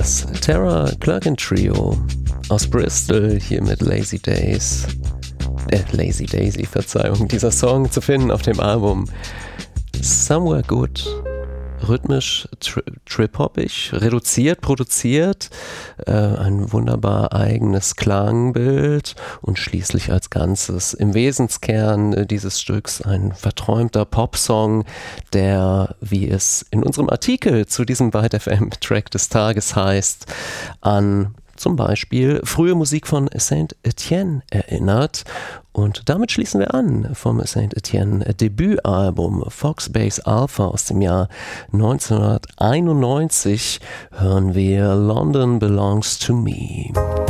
Das Tara Plugin Trio aus Bristol hier mit Lazy Days. Lazy Daisy, Verzeihung. Dieser Song zu finden auf dem Album Somewhere Good. Rhythmisch, trip-hoppig, reduziert, produziert, ein wunderbar eigenes Klangbild und schließlich als Ganzes im Wesenskern dieses Stücks ein verträumter Popsong, der, wie es in unserem Artikel zu diesem Byte FM Track des Tages heißt, an zum Beispiel frühe Musik von Saint Etienne erinnert. Und damit schließen wir an vom Saint Etienne Debütalbum Foxbase Alpha aus dem Jahr 1991 hören wir London Belongs to Me.